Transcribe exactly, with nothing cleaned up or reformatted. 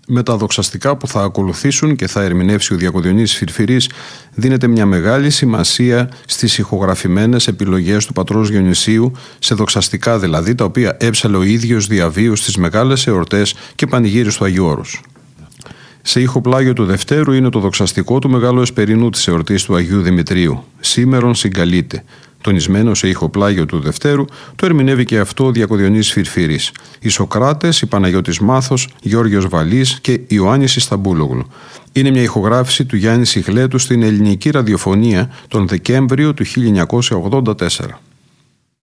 Με τα δοξαστικά που θα ακολουθήσουν και θα ερμηνεύσει ο Διακοδιονύσης Φυρφυρής, δίνεται μια μεγάλη σημασία στις ηχογραφημένες επιλογές του πατρός Διονυσίου, σε δοξαστικά δηλαδή, τα οποία έψαλε ο ίδιος διαβίου στις μεγάλες εορτές και πανηγύρις του Αγίου Όρους. Σε ηχοπλάγιο του Δευτέρου είναι το δοξαστικό του Μεγάλου Εσπερινού της εορτής του Αγίου Δημητρίου, σήμερον συγκαλείται. Τονισμένο σε ηχοπλάγιο του Δευτέρου, το ερμηνεύει και αυτό ο Διακοδιονύσης Φυρφυρής. Οι Σοκράτες, η Παναγιώτης Μάθος, Γεώργιος Βαλής και Ιωάννης Ισταμπούλογλου. Είναι μια ηχογράφηση του Γιάννη Σιχλέτου στην ελληνική ραδιοφωνία τον Δεκέμβριο του χίλια εννιακόσια ογδόντα τέσσερα.